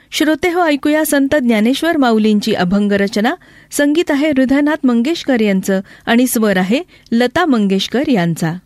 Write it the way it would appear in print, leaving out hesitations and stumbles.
श्रोते हो, ऐकूया संत ज्ञानेश्वर माऊलींची अभंग रचना. संगीत आहे हृदयनाथ मंगेशकर यांचं आणि स्वर आहे लता मंगेशकर यांचा.